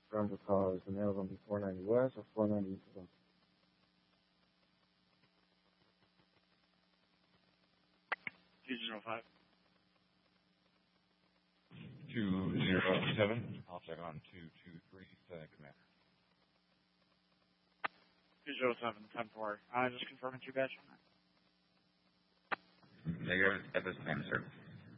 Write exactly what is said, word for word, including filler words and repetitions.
confirm the call is the mail going to be four ninety West or four ninety East? two zero five. two zero seven. I'll check on two two three, uh, Commander. two zero seven, ten four. Uh, just confirming two batch on that. Negative at this time, sir.